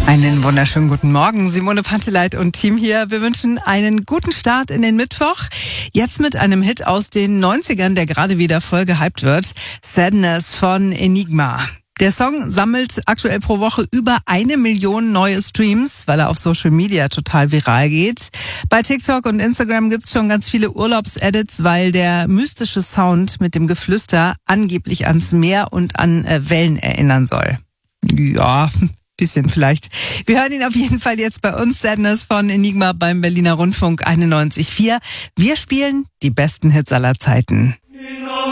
Einen wunderschönen guten Morgen. Simone Panteleit und Team hier. Wir wünschen einen guten Start in den Mittwoch. Jetzt mit einem Hit aus den 90ern, der gerade wieder voll gehypt wird. Sadness von Enigma. Der Song sammelt aktuell pro Woche über 1 Million neue Streams, weil er auf Social Media total viral geht. Bei TikTok und Instagram gibt's schon ganz viele Urlaubsedits, weil der mystische Sound mit dem Geflüster angeblich ans Meer und an Wellen erinnern soll. Ja, bisschen vielleicht. Wir hören ihn auf jeden Fall jetzt bei uns. Sadness von Enigma beim Berliner Rundfunk 91,4. Wir spielen die besten Hits aller Zeiten.